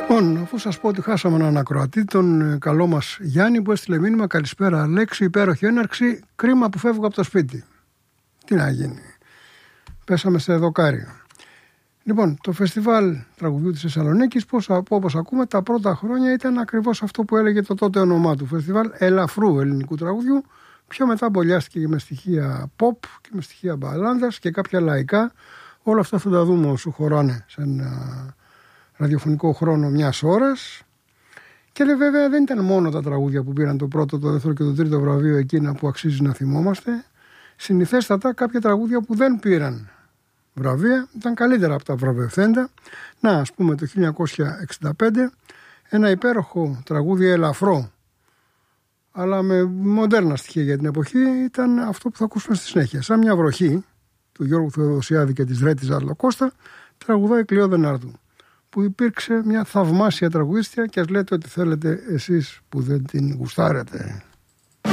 Λοιπόν, αφού σας πω ότι χάσαμε έναν ακροατή, τον καλό μας Γιάννη, που έστειλε μήνυμα: καλησπέρα Αλέξη, υπέροχη έναρξη, κρίμα που φεύγω από το σπίτι. Τι να γίνει, πέσαμε σε δοκάρι. Λοιπόν, το φεστιβάλ τραγουδιού της Θεσσαλονίκης, όπως ακούμε, τα πρώτα χρόνια ήταν ακριβώς αυτό που έλεγε το τότε όνομά του, φεστιβάλ ελαφρού ελληνικού τραγουδιού. Πιο μετά μπολιάστηκε με στοιχεία pop και με στοιχεία μπαλάντας και κάποια λαϊκά. Όλα αυτά θα τα δούμε όσο χωράνε σε ένα ραδιοφωνικό χρόνο μιας ώρας. Και βέβαια δεν ήταν μόνο τα τραγούδια που πήραν το πρώτο, το δεύτερο και το τρίτο βραβείο, εκείνα που αξίζει να θυμόμαστε. Συνηθέστατα κάποια τραγούδια που δεν πήραν βραβεία ήταν καλύτερα από τα βραβευθέντα. Να, ας πούμε, το 1965 ένα υπέροχο τραγούδι ελαφρό, αλλά με μοντέρνα στοιχεία για την εποχή, ήταν αυτό που θα ακούσουμε στη συνέχεια. Σαν μια βροχή του Γιώργου Θεοδοσιάδη και της Ρέτης Αρλοκώστα, τραγουδάει Κλειό Δενάρδου, που υπήρξε μια θαυμάσια τραγουδίστρια, και ας λέτε ό,τι θέλετε εσείς που δεν την γουστάρετε.